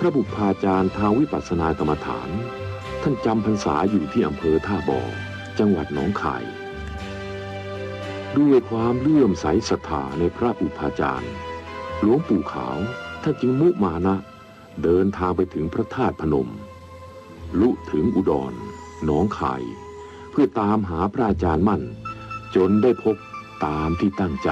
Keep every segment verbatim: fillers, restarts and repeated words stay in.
พระบุพาจารย์ทางวิปัสสนากรรมฐานท่านจำพรรษาอยู่ที่อำเภอท่าบ่อจังหวัดหนองคายด้วยความเลื่อมใสศรัทธาในพระบุพาจารย์หลวงปู่ขาวท่านจึงมุมานะเดินทางไปถึงพระธาตุพนมลุถึงอุดรหนองคายเพื่อตามหาพระอาจารย์มั่นจนได้พบตามที่ตั้งใจ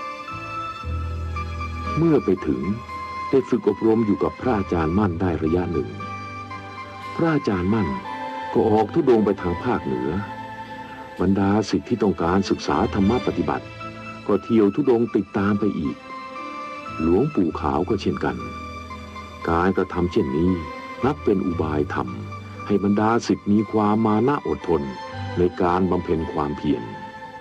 เมื่อไปถึงได้ฝึกอบรมอยู่กับพระอาจารย์มั่นได้ระยะหนึ่งพระอาจารย์มั่นก็ออกธุดงค์ไปทางภาคเหนือบรรดาศิษย์ที่ต้องการศึกษาธรรมะปฏิบัติก็เที่ยวธุดงค์ติดตามไปอีกหลวงปู่ขาวก็เช่นกันการกระทำเช่นนี้นับเป็นอุบายธรรมให้บรรดาศิษย์มีความมานะอดทนในการบำเพ็ญความเพียร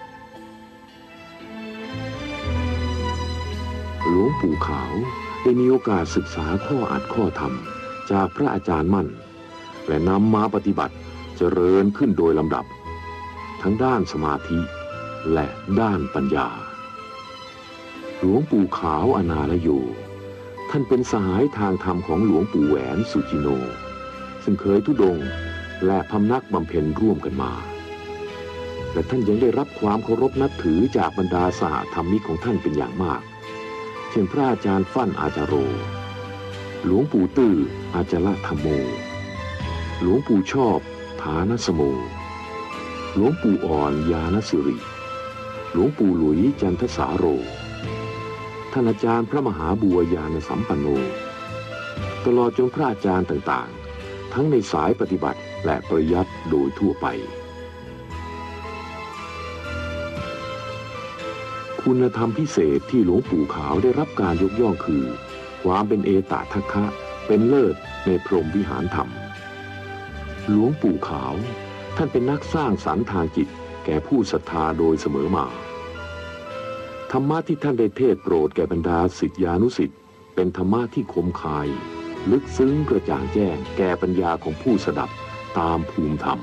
หลวงปู่ขาวได้มีโอกาสศึกษาข้ออัดข้อธรรมจากพระอาจารย์มั่นและนำมาปฏิบัติเจริญขึ้นโดยลำดับทั้งด้านสมาธิและด้านปัญญาหลวงปู่ขาวอนาลโยท่านเป็นสหายทางธรรมของหลวงปู่แหวนสุจิโนซึ่งเคยธุดงค์และพำนักบำเพ็ญร่วมกันมาและท่านยังได้รับความเคารพนับถือจากบรรดาสหธรรมิกของท่านเป็นอย่างมากเช่นพระอาจารย์ฟั่นอาจาโรหลวงปู่ตื้ออาจาระธรรมโมหลวงปู่ชอบฐานสโมหลวงปู่อ่อนญาณสิริหลวงปู่หลุยจันทสาโรท่านอาจารย์พระมหาบัวญาณสัมปันโนตลอดจนพระอาจารย์ต่างๆทั้งในสายปฏิบัติและปริยัติโดยทั่วไปคุณธรรมพิเศษที่หลวงปู่ขาวได้รับการยกย่องคือความเป็นเอตทัคคะเป็นเลิศในพรหมวิหารธรรมหลวงปู่ขาวท่านเป็นนักสร้างสรรค์ทางจิตแก่ผู้ศรัทธาโดยเสมอมาธรรมะที่ท่านได้เทศโปรดแก่บรรดาศิษยานุศิษย์เป็นธรรมะที่คมคายลึกซึ้งกระจ่างแจ้งแก่ปัญญาของผู้สดับตามภูมิธรรม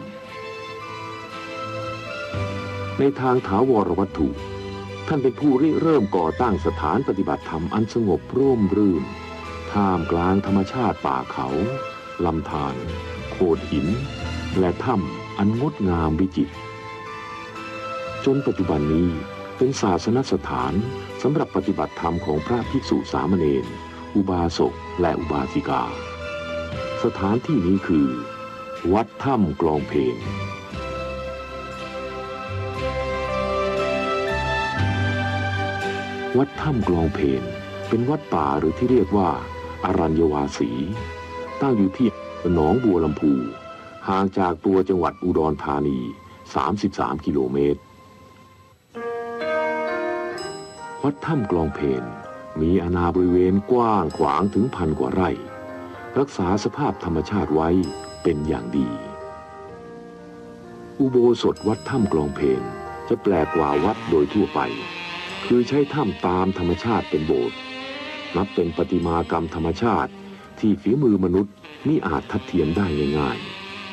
ในทางถาวรวัตถุท่านเป็นผู้ริเริ่มก่อตั้งสถานปฏิบัติธรรมอันสงบร่มรื่นท่ามกลางธรรมชาติป่าเขาลำธารโขดหินและถ้ำอันงดงามวิจิตรจนปัจจุบันนี้เป็นศาสนสถานสำหรับปฏิบัติธรรมของพระภิกษุสามเณรอุบาสกและอุบาสิกาสถานที่นี้คือวัดถ้ำกลองเพลงวัดถ้ำกลองเพลเป็นวัดป่าหรือที่เรียกว่าอรัญญวาสีตั้งอยู่ที่หนองบัวลำพูห่างจากตัวจังหวัดอุดรธานีสามสิบสามกิโลเมตรวัดถ้ำกลองเพลมีอาณาบริเวณกว้างขวางถึงพันกว่าไร่รักษาสภาพธรรมชาติไว้เป็นอย่างดีอุโบสถวัดถ้ำกลองเพลจะแปลกกว่าวัดโดยทั่วไปคือใช้ถ้ำตามธรรมชาติเป็นโบสถ์นับเป็นประติมากรรมธรรมชาติที่ฝีมือมนุษย์มิอาจทัดเทียมได้ง่าย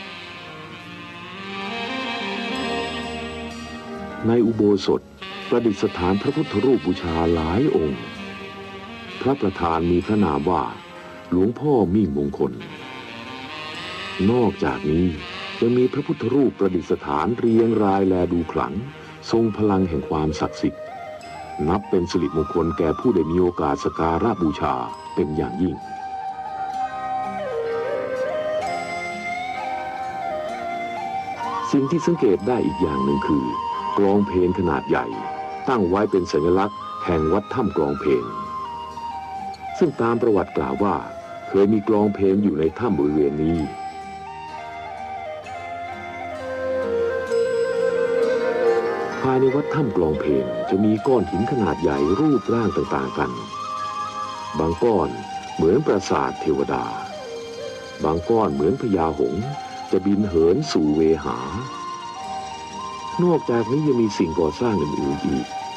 ๆในอุโบสถประดิษฐานพระพุทธรูปบูชาหลายองค์พระประธานมีพระนามว่าหลวงพ่อมิ่งมงคลนอกจากนี้ยังมีพระพุทธรูปประดิษฐานเรียงรายแลดูขลังทรงพลังแห่งความศักดิ์สิทธิ์นับเป็นสิริมงคลแก่ผู้ได้มีโอกาสสักการะบูชาเป็นอย่างยิ่งสิ่งที่สังเกตได้อีกอย่างหนึ่งคือกลองเพลขนาดใหญ่ตั้งไว้เป็นสัญลักษณ์แห่งวัดถ้ำกลองเพลซึ่งตามประวัติกล่าวว่าเคยมีกลองเพลอยู่ในถ้ำบริเวณนี้ภายในวัดถ้ำกลองเพลจะมีก้อนหินขนาดใหญ่รูปร่างต่างๆกันบางก้อนเหมือนปราสาทเทวดาบางก้อนเหมือนพญาหงส์จะบินเหินสู่เวหานอกจากนี้ยังมีสิ่งก่อสร้างอื่นๆอีก